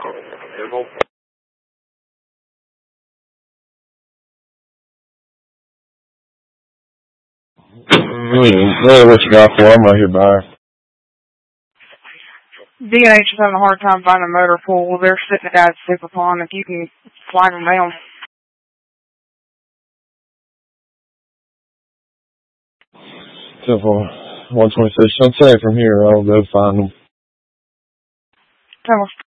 Really, what you got for? I'm right here by. DNH is having a hard time finding a motor pool. They're sitting at Super Pond. If you can flag them down. 126. I'll say from here. I'll go find them.